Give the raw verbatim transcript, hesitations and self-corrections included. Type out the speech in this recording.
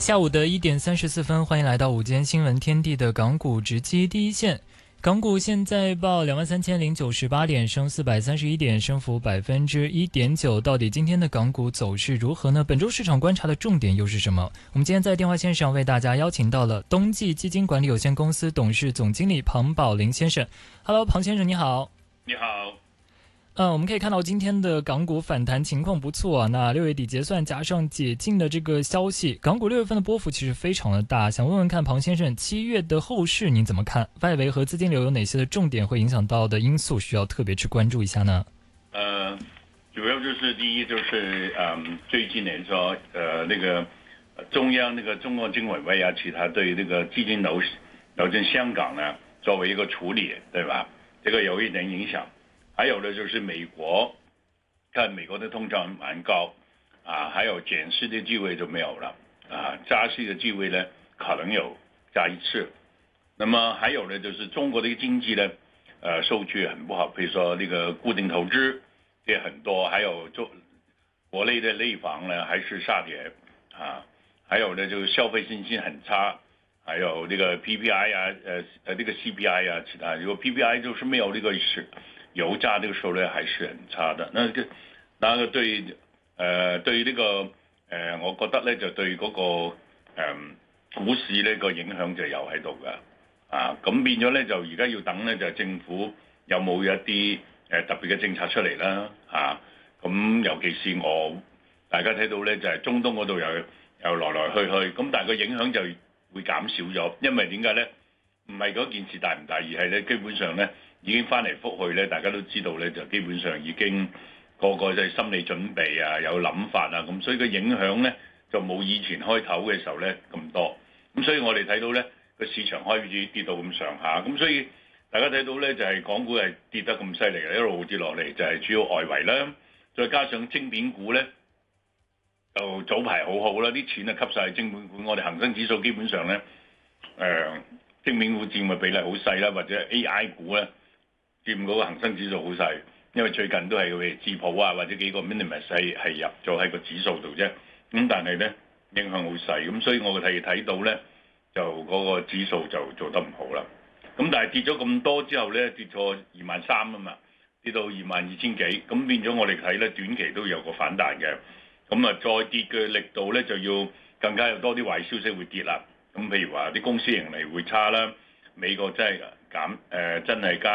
下午的一点三十四分，欢迎来到午间新闻天地的港股直击第一线。港股现在报两万三千零九十八点，升四百三十一点，升幅百分之一点九。到底今天的港股走势如何呢？本周市场观察的重点又是什么？我们今天在电话线上为大家邀请到了冬季基金管理有限公司董事总经理庞宝林先生。Hello， 庞先生你好。 你好。 呃，我们可以看到今天的港股反弹情况不错啊。那六月底结算加上解禁的这个消息，港股六月份的波幅其实非常的大。想问问看庞先生，七月的后市您怎么看？外围和资金流有哪些的重点会影响到的因素，需要特别去关注一下呢？ 呃，主要就是第一就是嗯，最近来说，呃，那个中央那个中国经委会啊，其他对那个基金流流进香港呢，作为一个处理，对吧？这个有一点影响。还有呢，就是美国，看美国的通胀蛮高啊，还有减息的机会就没有了啊，加息的机会呢可能有加一次。那么还有呢，就是中国的经济呢，呃，数据很不好，比如说那个固定投资也很多，还有做国内的内房呢还是下跌啊，还有呢就是消费信心很差，还有这个 P P I 啊，呃呃这个 C P I 啊，其他如果 P P I 就是没有这个是。油价这个时候呢还是很差的，那個那個對誒、呃、對呢、這個誒、呃，我覺得咧就對嗰、那個誒、呃、股市呢個影響就有喺度㗎，啊咁變咗咧就而家要等咧就政府有冇一啲誒特別嘅政策出嚟啦，啊咁尤其是我大家睇到咧就係、是、中東嗰度又又來來去去，咁但係個影響就會減少咗，因為點解咧？唔係嗰件事大唔大，而係咧基本上咧。已經翻嚟覆去咧，大家都知道咧，就基本上已經個個就係心理準備啊，有諗法啊，咁所以個影響咧就冇以前開頭嘅時候咧咁多。咁所以我哋睇到咧個市場開始跌到咁上下，咁所以大家睇到咧就係、是、港股係跌得咁犀利嘅，一路跌落嚟就係主要外圍啦，再加上晶片股咧就早排好好啦，啲錢啊吸晒去晶片股，我哋恒生指數基本上咧誒、呃、晶片股佔嘅比例好細啦，或者 A I 股咧。佔嗰個恒生指數好細，因為最近都係譬如智普啊或者幾個 minimus 係係入咗喺個指數度啫，咁但係咧影響好細，咁所以我哋睇到咧就嗰個指數就做得唔好啦。咁但係跌咗咁多之後咧，跌咗二萬三啊嘛，跌到二萬二千幾，咁變咗我哋睇咧短期都有個反彈嘅，咁啊再跌嘅力度咧就要更加有多啲壞消息會跌啦。咁譬如話啲公司盈利會差啦，美國真係減誒、呃、真係加。